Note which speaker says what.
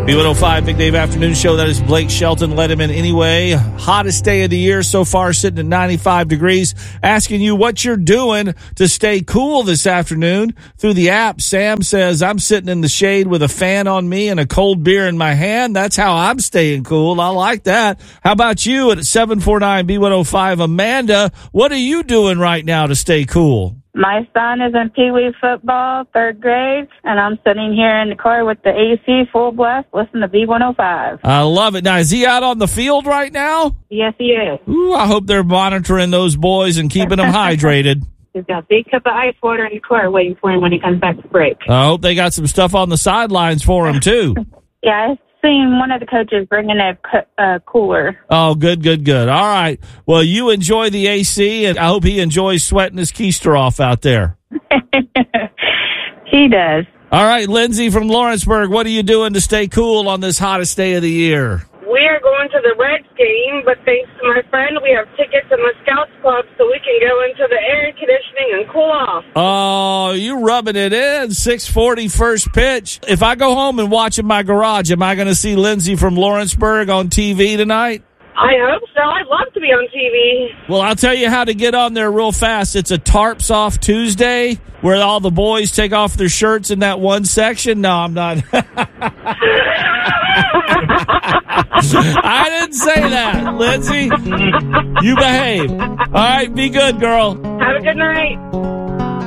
Speaker 1: B105 Big Dave Afternoon Show. That is Blake Shelton. Let him in anyway. Hottest day of the year so far, sitting at 95 degrees. Asking you what you're doing to stay cool this afternoon through the app. Sam says, I'm sitting in the shade with a fan on me and a cold beer in my hand. That's how I'm staying cool. I like that. How about you at 749 B105? Amanda, what are you doing right now to stay cool?
Speaker 2: My son is in Pee Wee football, 3rd grade, and I'm sitting here in the car with the AC full blast, listening to B105.
Speaker 1: I love it. Now, is he out on the field right now?
Speaker 2: Yes, he is.
Speaker 1: Ooh, I hope they're monitoring those boys and keeping them hydrated.
Speaker 2: He's got a big cup of ice water in the car waiting for him when he comes back to break.
Speaker 1: I hope they got some stuff on the sidelines for him, too.
Speaker 2: Yeah, I've seen one of the coaches bringing a cooler.
Speaker 1: Oh, good. All right. Well, you enjoy the AC, and I hope he enjoys sweating his keister off out there.
Speaker 2: He does.
Speaker 1: All right, Lindsay from Lawrenceburg, what are you doing to stay cool on this hottest day of the year?
Speaker 3: We are going to the Reds game, but thanks to my friend, we have tickets in the Scouts Club so we can go into the air conditioning and cool off.
Speaker 1: Oh, you rubbing it in. 6:40 first pitch. If I go home and watch in my garage, am I going to see Lindsay from Lawrenceburg on TV tonight?
Speaker 3: I hope so. I'd love to be on TV.
Speaker 1: Well, I'll tell you how to get on there real fast. It's a Tarps Off Tuesday where all the boys take off their shirts in that one section. No, I'm not. I didn't say that, Lindsay. You behave. All right, be good, girl.
Speaker 3: Have a good night.